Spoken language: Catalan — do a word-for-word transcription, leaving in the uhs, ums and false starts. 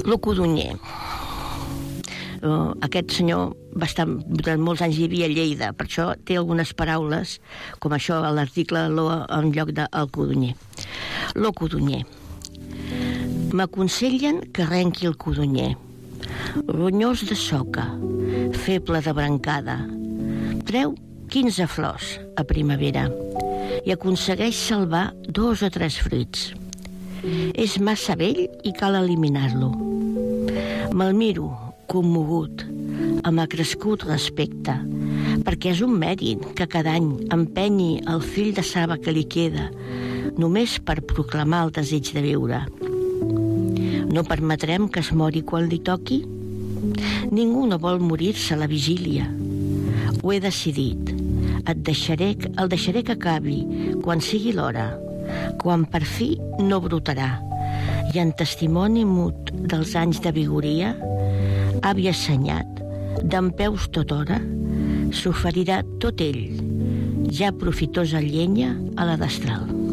Lo Codonyer. Aquest senyor va estar, durant molts anys hi havia a Lleida, per això té algunes paraules, com això, a l'article Lo en lloc de El Codonyer. Lo Codonyer. M'aconsellen que arrenqui el codonyer, ronyós de soca, feble de brancada. Treu quinze flors a primavera i aconsegueix salvar dos o tres fruits. És massa vell i cal eliminar-lo. Me'l miro, commogut, amb acrescut respecte, perquè és un mèrit que cada any empenyi el fill de saba que li queda, només per proclamar el desig de viure. No permetrem que es mori quan li toqui? Ningú no vol morir-se a la vigília. Ho he decidit. Et deixaré, el deixaré que acabi quan sigui l'hora, quan per fi no brotarà, i en testimoni mut dels anys de vigoria, avi assenyat, dempeus tot hora, s'oferirà tot ell, ja profitosa llenya a la destral.